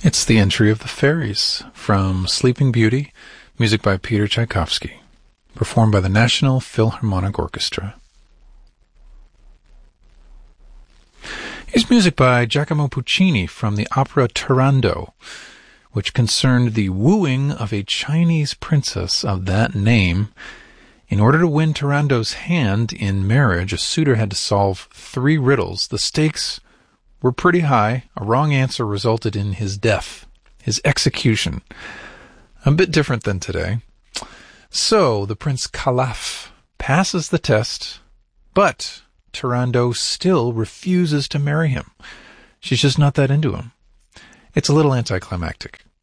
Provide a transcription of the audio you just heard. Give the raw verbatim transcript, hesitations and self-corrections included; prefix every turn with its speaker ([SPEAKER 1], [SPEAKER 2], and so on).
[SPEAKER 1] It's the entry of the fairies from Sleeping Beauty, music by Peter Tchaikovsky, performed by the National Philharmonic Orchestra. Here's music by Giacomo Puccini from the opera Turandot, which concerned the wooing of a Chinese princess of that name. In order to win Turandot's hand in marriage, a suitor had to solve three riddles. The stakes were pretty high. A wrong answer resulted in his death, his execution. A bit different than today. So, the Prince Calaf passes the test, but Turandot still refuses to marry him. She's just not that into him. It's a little anticlimactic.